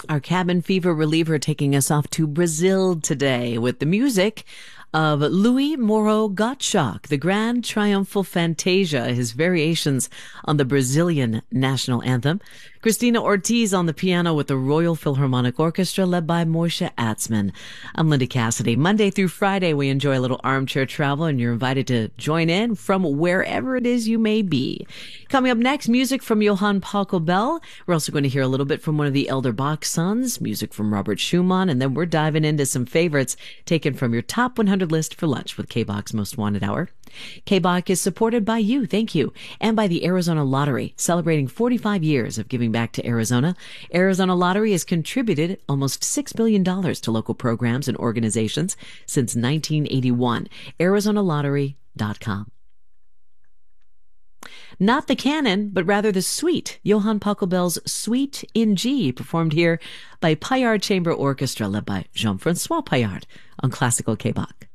our cabin fever reliever, taking us off to Brazil today with the music of Louis Moreau Gottschalk, the Grand Triumphal Fantasia, his variations on the Brazilian national anthem. Christina Ortiz on the piano with the Royal Philharmonic Orchestra led by Moshe Atzman. I'm Linda Cassidy. Monday through Friday, we enjoy a little armchair travel, and you're invited to join in from wherever it is you may be. Coming up next, music from Johann Paul Cobell. We're also going to hear a little bit from one of the elder Bach sons, music from Robert Schumann, and then we're diving into some favorites taken from your top 100 list for lunch with K-Bach's Most Wanted Hour. K-Bach is supported by you, thank you, and by the Arizona Lottery, celebrating 45 years of giving back to Arizona. Arizona Lottery has contributed almost $6 billion to local programs and organizations since 1981. ArizonaLottery.com. Not the canon, but rather the suite. Johann Paul Cobell's Suite in G, performed here by Payard Chamber Orchestra, led by Jean-Francois Payard on Classical K-Bach.